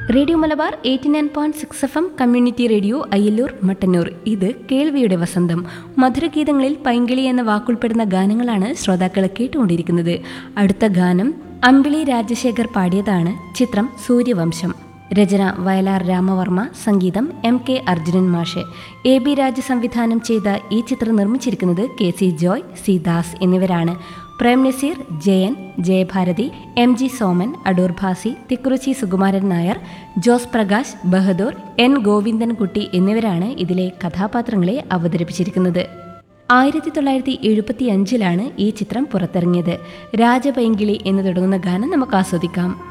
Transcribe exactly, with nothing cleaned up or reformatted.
Radio Malabar eighty nine point six F M community radio Ayyallur Mattannur. ഇത് കേൾവിയുടെ വസന്തം. മധുരഗീതങ്ങളിൽ പൈങ്കിളി എന്ന വാക്കുൾപ്പെടുന്ന ഗാനങ്ങളാണ് ശ്രോതാക്കൾ കേട്ടുകൊണ്ടിരിക്കുന്നത്. അടുത്ത ഗാനം അമ്പിളി രാജശേഖർ പാടിയതാണ്. ചിത്രം സൂര്യവംശം. രചന വയലാർ രാമവർമ്മ, സംഗീതം എം കെ അർജുനൻ മാഷ്. എ ബി രാജ സംവിധാനം ചെയ്ത ഈ ചിത്രം നിർമ്മിച്ചിരിക്കുന്നത് K C Joy, C Das എന്നിവരാണ്. Prem Naseer, Jayan, Jayabharathi, M G Soman, Adoor Bhasi, Thikkurissy Sukumaran Nair, Jose Prakash, Bahadur, N Govindankutty എന്നിവരാണ് ഇതിലെ കഥാപാത്രങ്ങളെ അവതരിപ്പിച്ചിരിക്കുന്നത്. ആയിരത്തി തൊള്ളായിരത്തി എഴുപത്തി അഞ്ചിലാണ് ഈ ചിത്രം പുറത്തിറങ്ങിയത്. രാജപൈങ്കിളി എന്ന് തുടങ്ങുന്ന ഗാനം നമുക്ക് ആസ്വദിക്കാം.